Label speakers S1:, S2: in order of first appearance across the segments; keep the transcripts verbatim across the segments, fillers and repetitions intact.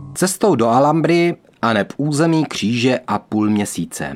S1: Cestou do Alhambry aneb území kříže a půl měsíce.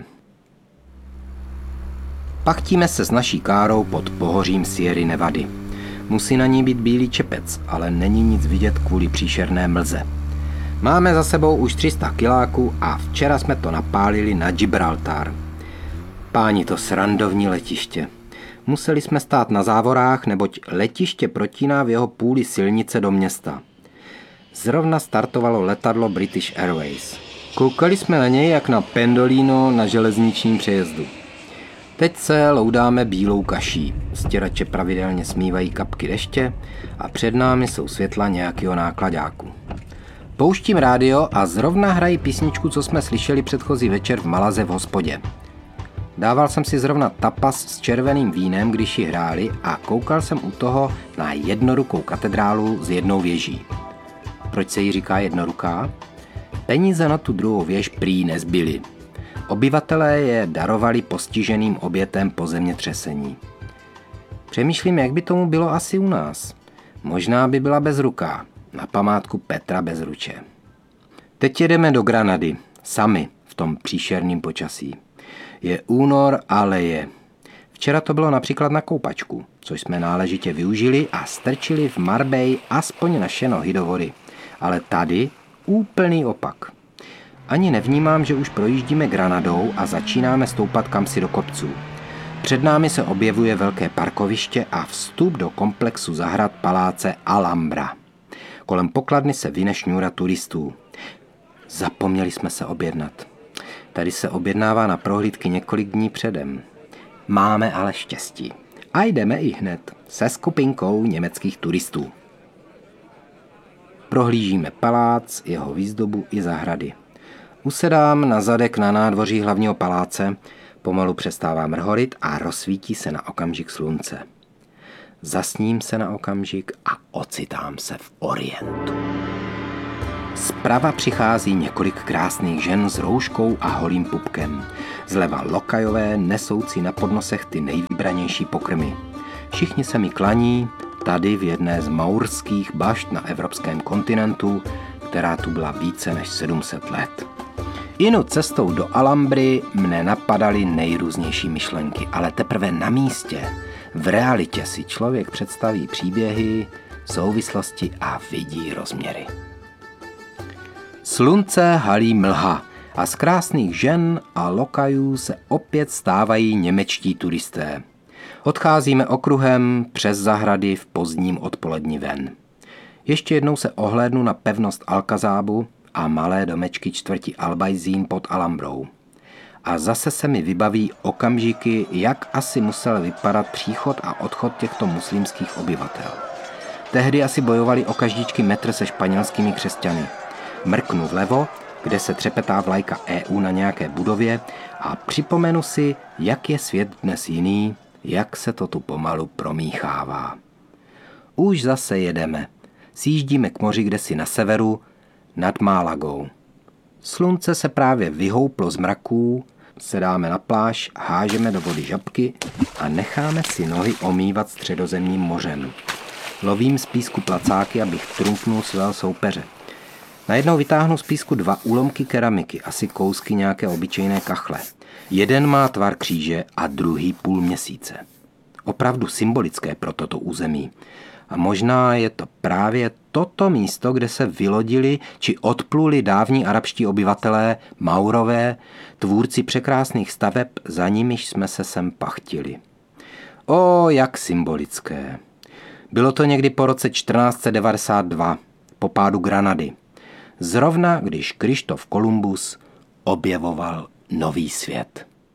S1: Pachtíme se s naší károu pod pohořím Sierry Nevady. Musí na ní být bílý čepec, ale není nic vidět kvůli příšerné mlze. Máme za sebou už tři sta kiláků a včera jsme to napálili na Gibraltar. Páni, to srandovní letiště. Museli jsme stát na závorách, neboť letiště protíná v jeho půli silnice do města. Zrovna startovalo letadlo British Airways. Koukali jsme na něj jak na pendolino na železničním přejezdu. Teď se loudáme bílou kaší. Stěrače pravidelně smívají kapky deště a před námi jsou světla nějakého nákladáku. Pouštím rádio a zrovna hrají písničku, co jsme slyšeli předchozí večer v Malaze v hospodě. Dával jsem si zrovna tapas s červeným vínem, když ji hráli, a koukal jsem u toho na jednorukou katedrálu s jednou věží. Proč se jí říká jednoruká? Peníze na tu druhou věž prý nezbyly. Obyvatelé je darovali postiženým obětem po zemětřesení. Přemýšlím, jak by tomu bylo asi u nás. Možná by byla bezruká, na památku Petra Bezruče. Teď jedeme do Granady, sami v tom příšerném počasí. Je únor a leje. Včera to bylo například na koupačku, což jsme náležitě využili a strčili v Marbella aspoň naše nohy do vody. Ale tady úplný opak. Ani nevnímám, že už projíždíme Granadou a začínáme stoupat kamsi do kopců. Před námi se objevuje velké parkoviště a vstup do komplexu zahrad paláce Alhambra. Kolem pokladny se vyne šňůra turistů. Zapomněli jsme se objednat. Tady se objednává na prohlídky několik dní předem. Máme ale štěstí. A jdeme i hned se skupinkou německých turistů. Prohlížíme palác, jeho výzdobu i zahrady. Usedám na zadek na nádvoří hlavního paláce, pomalu přestává mrholit a rozsvítí se na okamžik slunce. Zasním se na okamžik a ocitám se v Orientu. Zprava přichází několik krásných žen s rouškou a holým pupkem. Zleva lokajové nesoucí na podnosech ty nejvybranější pokrmy. Všichni se mi klaní, tady v jedné z maurských bašt na evropském kontinentu, která tu byla více než sedm set let. Inu cestou do Alhambry mne napadaly nejrůznější myšlenky, ale teprve na místě, v realitě si člověk představí příběhy, souvislosti a vidí rozměry. Slunce halí mlha a z krásných žen a lokajů se opět stávají němečtí turisté. Odcházíme okruhem přes zahrady v pozdním odpoledni ven. Ještě jednou se ohlédnu na pevnost Alkazábu a malé domečky čtvrti Albajzín pod Alhambrou. A zase se mi vybaví okamžiky, jak asi musel vypadat příchod a odchod těchto muslimských obyvatel. Tehdy asi bojovali o každičky metr se španělskými křesťany. Mrknu vlevo, kde se třepetá vlajka E U na nějaké budově, a připomenu si, jak je svět dnes jiný, jak se to tu pomalu promíchává. Už zase jedeme. Sjíždíme k moři kdesi na severu, nad Málagou. Slunce se právě vyhouplo z mraků, sedáme na pláž, hážeme do vody žabky a necháme si nohy omývat středozemním mořem. Lovím z písku placáky, abych trumfnul svého soupeře. Najednou vytáhnu z písku dva úlomky keramiky, asi kousky nějaké obyčejné kachle. Jeden má tvar kříže a druhý půl měsíce. Opravdu symbolické pro toto území. A možná je to právě toto místo, kde se vylodili či odpluli dávní arabští obyvatelé, Maurové, tvůrci překrásných staveb, za nimiž jsme se sem pachtili. O, jak symbolické. Bylo to někdy po roce čtrnáct set devadesát dva, po pádu Granady. Zrovna když Kryštof Kolumbus objevoval nový svět.